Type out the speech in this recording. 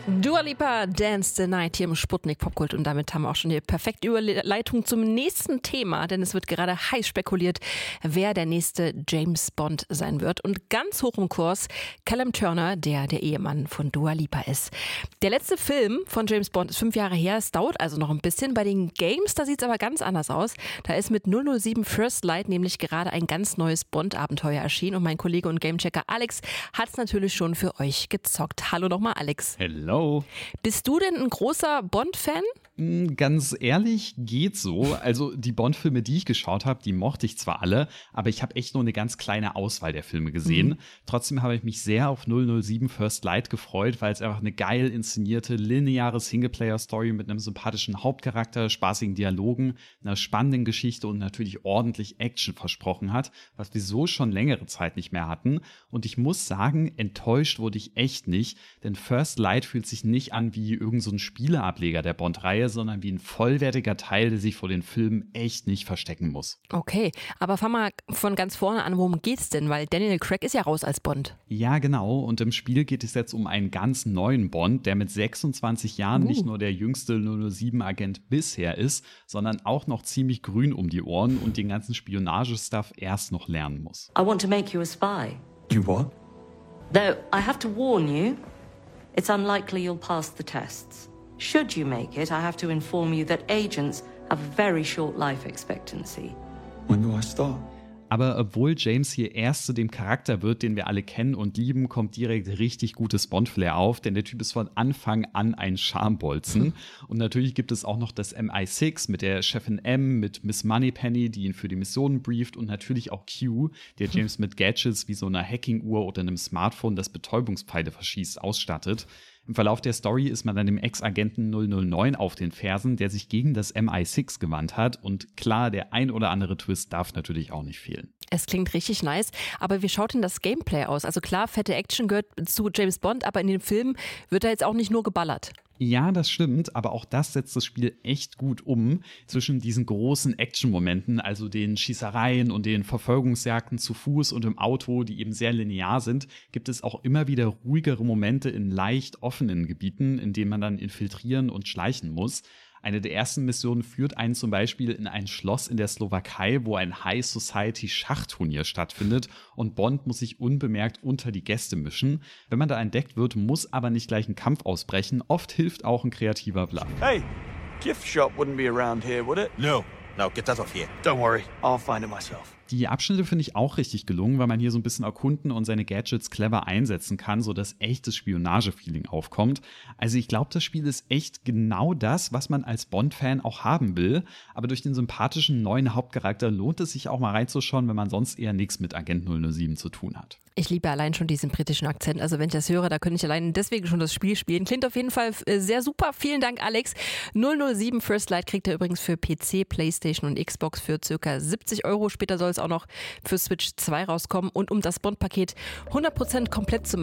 Dua Lipa, Dance the Night hier im Sputnik Popkult und damit haben wir auch schon die perfekte Überleitung zum nächsten Thema, denn es wird gerade heiß spekuliert, wer der nächste James Bond sein wird und ganz hoch im Kurs Callum Turner, der Ehemann von Dua Lipa ist. Der letzte Film von James Bond ist 5 Jahre her, es dauert also noch ein bisschen. Bei den Games, da sieht es aber ganz anders aus. Da ist mit 007 First Light nämlich gerade ein ganz neues Bond-Abenteuer erschienen und mein Kollege und Gamechecker Alex hat es natürlich schon für euch gezockt. Hallo nochmal Alex. Hello. Bist du denn ein großer Bond-Fan? Ganz ehrlich, geht so. Also die Bond-Filme, die ich geschaut habe, die mochte ich zwar alle, aber ich habe echt nur eine ganz kleine Auswahl der Filme gesehen. Trotzdem habe ich mich sehr auf 007 First Light gefreut, weil es einfach eine geil inszenierte, lineare Singleplayer-Story mit einem sympathischen Hauptcharakter, spaßigen Dialogen, einer spannenden Geschichte und natürlich ordentlich Action versprochen hat, was wir so schon längere Zeit nicht mehr hatten. Und ich muss sagen, enttäuscht wurde ich echt nicht, denn First Light fühlt sich nicht an wie irgend so ein Spieleableger der Bond-Reihe, sondern wie ein vollwertiger Teil, der sich vor den Filmen echt nicht verstecken muss. Okay, aber fang mal von ganz vorne an, worum geht's denn? Weil Daniel Craig ist ja raus als Bond. Ja, genau. Und im Spiel geht es jetzt um einen ganz neuen Bond, der mit 26 Jahren nicht nur der jüngste 007-Agent bisher ist, sondern auch noch ziemlich grün um die Ohren und den ganzen Spionagestuff erst noch lernen muss. I want to make you a spy. You what? Though I have to warn you, it's unlikely you'll pass the tests. Should you make it, I have to inform you that agents have a very short life expectancy. When do I start? Aber obwohl James hier erst zu dem Charakter wird, den wir alle kennen und lieben, kommt direkt richtig gutes Bond-Flair auf, denn der Typ ist von Anfang an ein Schambolzen. Und natürlich gibt es auch noch das MI6 mit der Chefin M, mit Miss Moneypenny, die ihn für die Missionen brieft und natürlich auch Q, der James mit Gadgets wie so einer Hacking-Uhr oder einem Smartphone, das Betäubungspfeile verschießt, ausstattet. Im Verlauf der Story ist man dann dem Ex-Agenten 009 auf den Fersen, der sich gegen das MI6 gewandt hat. Und klar, der ein oder andere Twist darf natürlich auch nicht fehlen. Es klingt richtig nice, aber wie schaut denn das Gameplay aus? Also klar, fette Action gehört zu James Bond, aber in den Filmen wird da jetzt auch nicht nur geballert. Ja, das stimmt, aber auch das setzt das Spiel echt gut um. Zwischen diesen großen Action-Momenten, also den Schießereien und den Verfolgungsjagden zu Fuß und im Auto, die eben sehr linear sind, gibt es auch immer wieder ruhigere Momente in leicht offenen Gebieten, in denen man dann infiltrieren und schleichen muss. Eine der ersten Missionen führt einen zum Beispiel in ein Schloss in der Slowakei, wo ein High-Society-Schachturnier stattfindet und Bond muss sich unbemerkt unter die Gäste mischen. Wenn man da entdeckt wird, muss aber nicht gleich ein Kampf ausbrechen. Oft hilft auch ein kreativer Bluff. Hey, gift shop wouldn't be around here, would it? No, get that off here. Don't worry, I'll find it myself. Die Abschnitte finde ich auch richtig gelungen, weil man hier so ein bisschen erkunden und seine Gadgets clever einsetzen kann, sodass echtes Spionage-Feeling aufkommt. Also ich glaube, das Spiel ist echt genau das, was man als Bond-Fan auch haben will. Aber durch den sympathischen neuen Hauptcharakter lohnt es sich auch mal reinzuschauen, wenn man sonst eher nichts mit Agent 007 zu tun hat. Ich liebe allein schon diesen britischen Akzent. Also wenn ich das höre, da könnte ich allein deswegen schon das Spiel spielen. Klingt auf jeden Fall sehr super. Vielen Dank, Alex. 007 First Light kriegt ihr übrigens für PC, Playstation und Xbox für ca. 70 €. Später soll es auch noch für Switch 2 rauskommen. Und um das Bond-Paket 100% komplett zu machen,